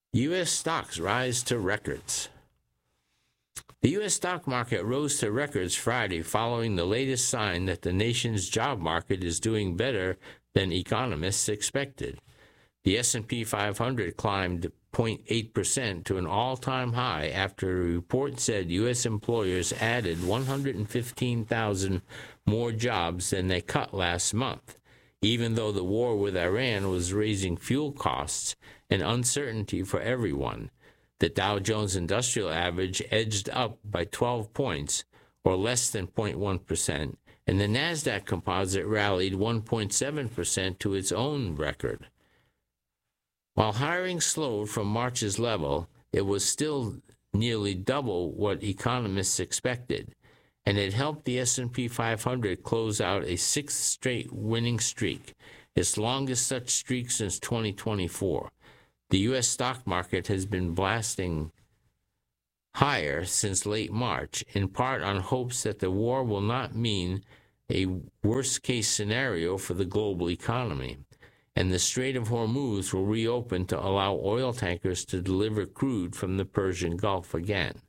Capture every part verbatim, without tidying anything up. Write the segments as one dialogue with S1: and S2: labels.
S1: U S stocks rise to records. The U S stock market rose to records Friday following the latest sign that the nation's job market is doing better than economists expected. The S and P five hundred climbed zero point eight percent to an all-time high after a report said U S employers added one hundred fifteen thousand more jobs than they cut last month, even though the war with Iran was raising fuel costs and uncertainty for everyone. The Dow Jones Industrial Average edged up by twelve points, or less than zero point one percent, and the NASDAQ Composite rallied one point seven percent to its own record. While hiring slowed from March's level, it was still nearly double what economists expected, and it helped the S and P five hundred close out a sixth straight winning streak, its longest such streak since twenty twenty-four. The U S stock market has been blasting higher since late March, in part on hopes that the war will not mean a worst-case scenario for the global economy, and the Strait of Hormuz will reopen to allow oil tankers to deliver crude from the Persian Gulf again.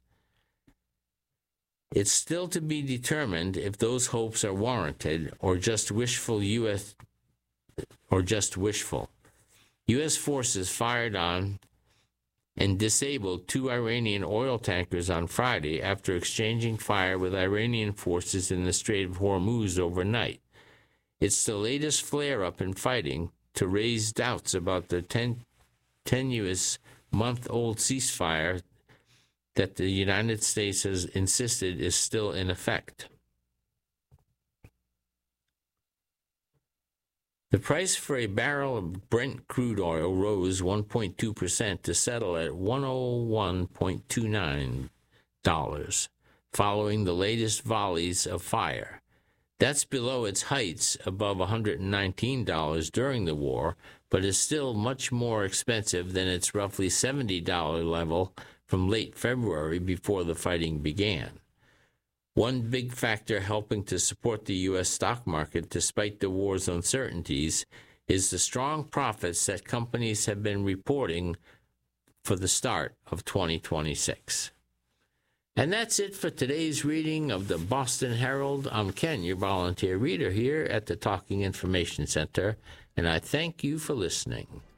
S1: It's still to be determined if those hopes are warranted or just wishful U S or just wishful. U S forces fired on and disabled two Iranian oil tankers on Friday after exchanging fire with Iranian forces in the Strait of Hormuz overnight. It's the latest flare-up in fighting to raise doubts about the ten- tenuous month-old ceasefire that the United States has insisted is still in effect. The price for a barrel of Brent crude oil rose one point two percent to settle at one hundred one point two nine dollars, following the latest volleys of fire. That's below its heights above one hundred nineteen dollars during the war, but is still much more expensive than its roughly seventy dollars level from late February before the fighting began. One big factor helping to support the U S stock market despite the war's uncertainties is the strong profits that companies have been reporting for the start of twenty twenty-six. And that's it for today's reading of the Boston Herald. I'm Ken, your volunteer reader here at the Talking Information Center, and I thank you for listening.